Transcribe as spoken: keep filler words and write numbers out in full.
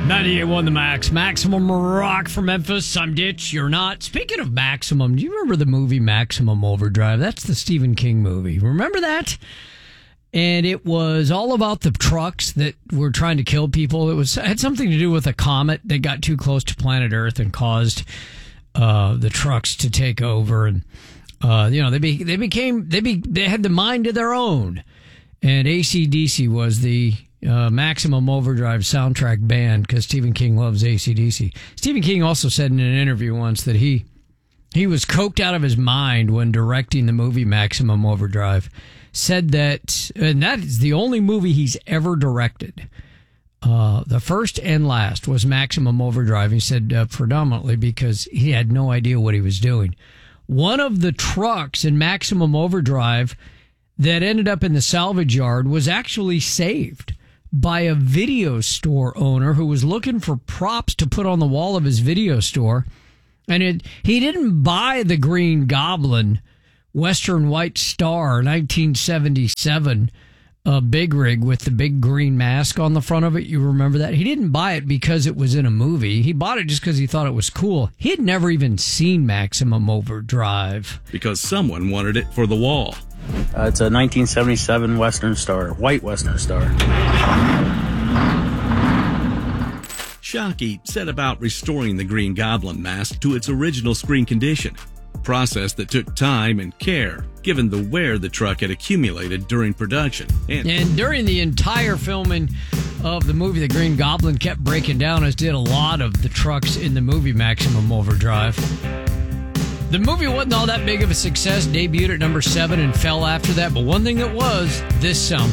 ninety-eight point one The Max. Maximum Rock from Memphis. I'm Ditch. You're not. Speaking of Maximum, do you remember the movie Maximum Overdrive? That's the Stephen King movie. Remember that? And it was all about the trucks that were trying to kill people. It was it had something to do with a comet that got too close to planet Earth and caused uh, the trucks to take over. And uh, you know, they be, they became they be they had the mind of their own. And A C D C was the uh, Maximum Overdrive soundtrack band because Stephen King loves A C D C. Stephen King also said in an interview once that he he was coked out of his mind when directing the movie Maximum Overdrive. Said that, and that is the only movie he's ever directed. Uh, the first and last was Maximum Overdrive. He said uh, predominantly because he had no idea what he was doing. One of the trucks in Maximum Overdrive that ended up in the salvage yard was actually saved by a video store owner who was looking for props to put on the wall of his video store. And it, he didn't buy the Green Goblin Western White Star nineteen seventy-seven uh, big rig with the big green mask on the front of it. You remember that? He didn't buy it because it was in a movie. He bought it just because he thought it was cool. He had never even seen Maximum Overdrive. Because someone wanted it for the wall. Uh, it's a nineteen seventy-seven Western Star, white Western Star. Shockey set about restoring the Green Goblin mask to its original screen condition. Process that took time and care, given the wear the truck had accumulated during production. And, and during the entire filming of the movie, the Green Goblin kept breaking down, as did a lot of the trucks in the movie Maximum Overdrive. The movie wasn't all that big of a success, debuted at number seven and fell after that, but one thing that was, this sound